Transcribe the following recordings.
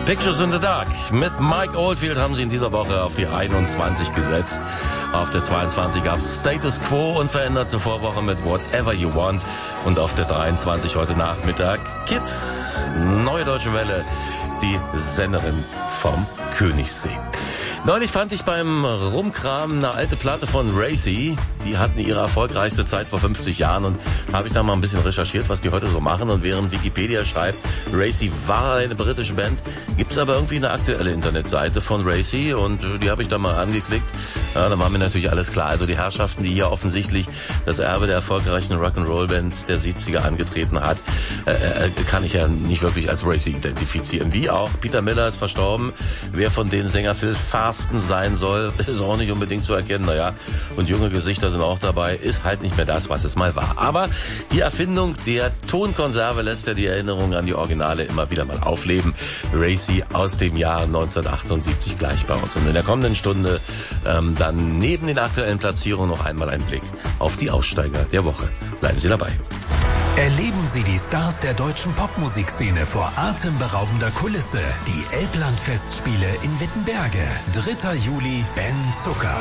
Pictures in the Dark. Mit Mike Oldfield haben sie in dieser Woche auf die 21 gesetzt. Auf der 22 gab es Status Quo unverändert zur Vorwoche mit Whatever You Want. Und auf der 23 heute Nachmittag Kids, Neue Deutsche Welle, die Senderin vom Königssee. Neulich fand ich beim Rumkramen eine alte Platte von Racy. Die hatten ihre erfolgreichste Zeit vor 50 Jahren und habe ich da mal ein bisschen recherchiert, was die heute so machen. Und während Wikipedia schreibt, Racy war eine britische Band, gibt es aber irgendwie eine aktuelle Internetseite von Racy und die habe ich da mal angeklickt. Ja, da war mir natürlich alles klar. Also die Herrschaften, die hier offensichtlich das Erbe der erfolgreichen Rock'n'Roll-Band der 70er angetreten hat, kann ich ja nicht wirklich als Racy identifizieren. Wie auch Peter Miller ist verstorben. Wer von den Sänger Phil Farsten sein soll, ist auch nicht unbedingt zu erkennen. Naja, und junge Gesichter sind auch dabei. Ist halt nicht mehr das, was es mal war. Aber die Erfindung der Tonkonserve lässt ja die Erinnerung an die Originale immer wieder mal aufleben. Racy aus dem Jahr 1978 gleich bei uns. Und in der kommenden Stunde dann neben den aktuellen Platzierungen noch einmal ein Blick auf die Aussteiger der Woche. Bleiben Sie dabei. Erleben Sie die Stars der deutschen Popmusikszene vor atemberaubender Kulisse. Die Elbland-Festspiele in Wittenberge. 3. Juli, Ben Zucker.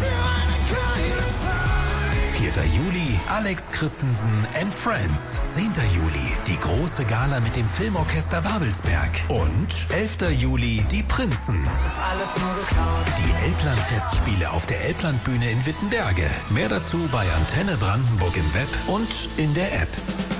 4. Juli, Alex Christensen and Friends. 10. Juli, die große Gala mit dem Filmorchester Babelsberg. Und 11. Juli, die Prinzen. Die Elbland-Festspiele auf der Elblandbühne in Wittenberge. Mehr dazu bei Antenne Brandenburg im Web und in der App.